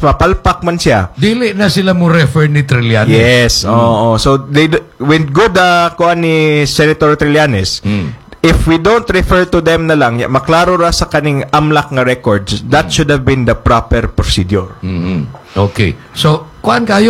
mapalpak man siya. Dili na sila mo refer ni Trillanes. Yes, oo. So, when good kuan ni Senator Trillanes, if we don't refer to them na lang, maklaro ra sa kaning amlak nga records, that should have been the proper procedure. Okay. So, kuan kayo